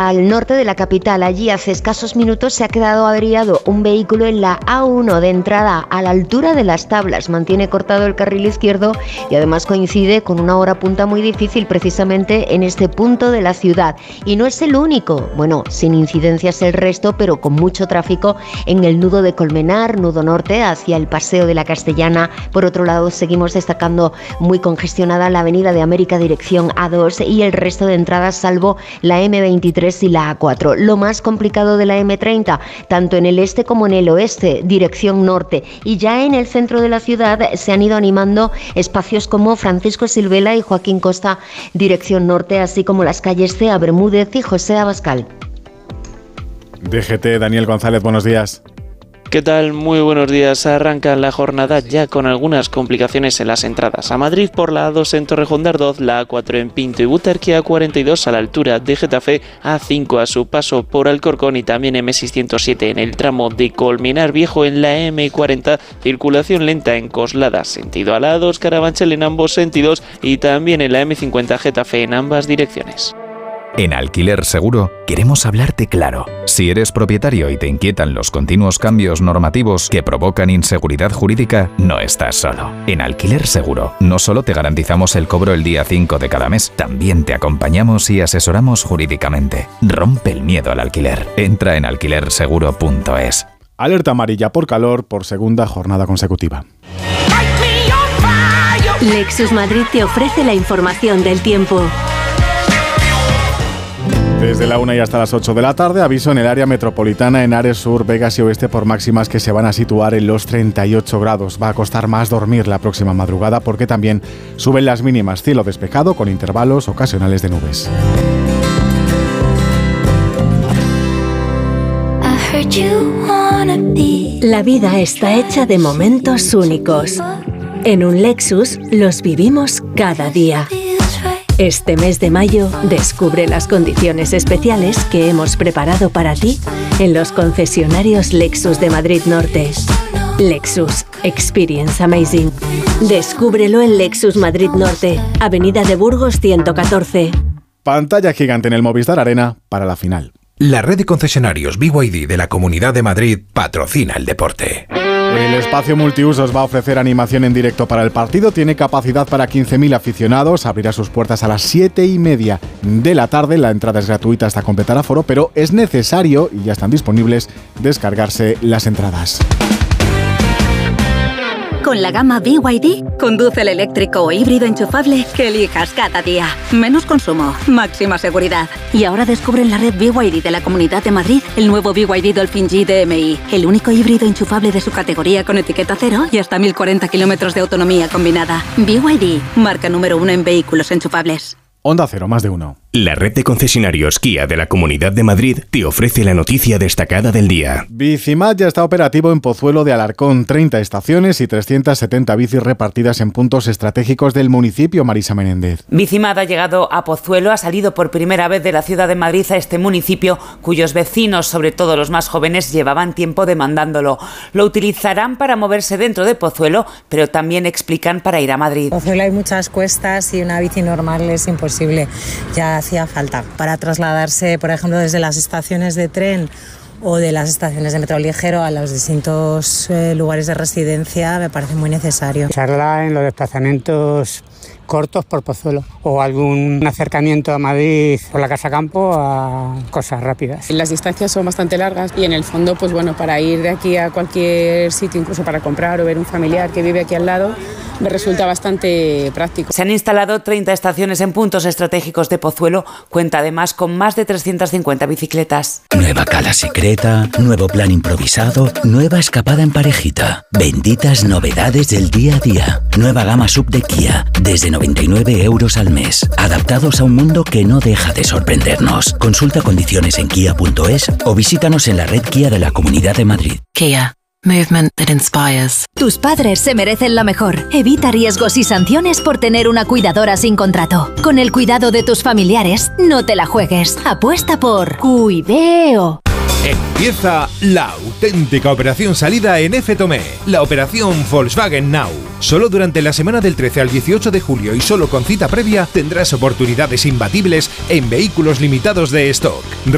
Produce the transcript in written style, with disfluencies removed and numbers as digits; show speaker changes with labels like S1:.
S1: al norte de la capital. Allí hace escasos minutos se ha quedado averiado un vehículo en la A1 de entrada a la altura de Las Tablas. Mantiene cortado el carril izquierdo y además coincide con una hora punta muy difícil precisamente en este punto de la ciudad. Y no es el único. Bueno, sin incidencias el resto, pero con mucho tráfico en el nudo de Colmenar, nudo norte, hacia el Paseo de la Castellana. Por otro lado, seguimos destacando muy congestionada la Avenida de América dirección A2 y el resto de entradas salvo la M23 y la A4. Lo más complicado de la M30, tanto en el este como en el oeste, dirección norte. Y ya en el centro de la ciudad se han ido animando espacios como Francisco Silvela y Joaquín Costa, dirección norte, así como las calles Cea Bermúdez y José Abascal.
S2: DGT, Daniel González, buenos días.
S3: ¿Qué tal? Muy buenos días. Arranca la jornada ya con algunas complicaciones en las entradas. A Madrid por la A2 en Torrejón de Ardoz, la A4 en Pinto y Butarque, A42 a la altura de Getafe, A5 a su paso por Alcorcón y también M607 en el tramo de Colmenar Viejo. En la M40, circulación lenta en Coslada, sentido a la A2, Carabanchel en ambos sentidos y también en la M50 Getafe en ambas direcciones.
S4: En Alquiler Seguro queremos hablarte claro. Si eres propietario y te inquietan los continuos cambios normativos que provocan inseguridad jurídica, no estás solo. En Alquiler Seguro no solo te garantizamos el cobro el día 5 de cada mes, también te acompañamos y asesoramos jurídicamente. Rompe el miedo al alquiler. Entra en alquilerseguro.es.
S2: Alerta amarilla por calor por segunda jornada consecutiva.
S5: Lexus Madrid te ofrece la información del tiempo.
S2: Desde la 1 y hasta las 8 de la tarde, aviso en el área metropolitana, en Ares Sur, Vegas y Oeste por máximas que se van a situar en los 38 grados. Va a costar más dormir la próxima madrugada porque también suben las mínimas. Cielo despejado con intervalos ocasionales de nubes.
S5: La vida está hecha de momentos únicos. En un Lexus los vivimos cada día. Este mes de mayo, descubre las condiciones especiales que hemos preparado para ti en los concesionarios Lexus de Madrid Norte. Lexus. Experience Amazing. Descúbrelo en Lexus Madrid Norte, Avenida de Burgos 114.
S2: Pantalla gigante en el Movistar Arena para la final.
S6: La red de concesionarios BYD de la Comunidad de Madrid patrocina el deporte.
S2: El espacio multiusos va a ofrecer animación en directo para el partido. Tiene capacidad para 15.000 aficionados. Abrirá sus puertas a las 7:30 de la tarde. La entrada es gratuita hasta completar aforo, pero es necesario, y ya están disponibles, descargarse las entradas.
S7: Con la gama BYD, conduce el eléctrico o híbrido enchufable que elijas cada día. Menos consumo, máxima seguridad. Y ahora descubre en la red BYD de la Comunidad de Madrid el nuevo BYD Dolphin G DMI, el único híbrido enchufable de su categoría con etiqueta cero y hasta 1040 kilómetros de autonomía combinada. BYD, marca número 1 en vehículos enchufables.
S2: Onda Cero, más de uno.
S8: La red de concesionarios Kia de la Comunidad de Madrid te ofrece la noticia destacada del día.
S2: Bicimat ya está operativo en Pozuelo de Alarcón, 30 estaciones y 370 bicis repartidas en puntos estratégicos del municipio. Marisa Menéndez.
S9: Bicimat ha llegado a Pozuelo, ha salido por primera vez de la ciudad de Madrid a este municipio, cuyos vecinos, sobre todo los más jóvenes, llevaban tiempo demandándolo. Lo utilizarán para moverse dentro de Pozuelo, pero también explican para ir a Madrid.
S10: En Pozuelo hay muchas cuestas y una bici normal es imposible. Ya hacía falta para trasladarse, por ejemplo, desde las estaciones de tren o de las estaciones de metro ligero a los distintos lugares de residencia. Me parece muy necesario.
S11: Usarla en los desplazamientos cortos por Pozuelo o algún acercamiento a Madrid por la Casa Campo a cosas rápidas.
S12: Las distancias son bastante largas y en el fondo, pues bueno, para ir de aquí a cualquier sitio, incluso para comprar o ver un familiar que vive aquí al lado, me resulta bastante práctico.
S9: Se han instalado 30 estaciones en puntos estratégicos de Pozuelo. Cuenta además con más de 350 bicicletas.
S13: Nueva cala secreta, nuevo plan improvisado, nueva escapada en parejita. Benditas novedades del día a día. Nueva gama sub de Kia, desde 99 euros al mes. Adaptados a un mundo que no deja de sorprendernos. Consulta condiciones en kia.es o visítanos en la red Kia de la Comunidad de Madrid.
S14: Kia. Movement that inspires.
S15: Tus padres se merecen lo mejor. Evita riesgos y sanciones por tener una cuidadora sin contrato. Con el cuidado de tus familiares, no te la juegues. Apuesta por Cuideo.
S6: Empieza la auténtica operación salida en F-Tomé, la operación Volkswagen Now. Solo durante la semana del 13 al 18 de julio y solo con cita previa tendrás oportunidades imbatibles en vehículos limitados de stock.